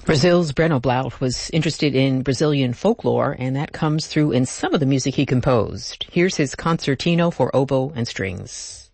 Brazil's Breno Blaut was interested in Brazilian folklore, and that comes through in some of the music he composed. Here's his concertino for oboe and strings.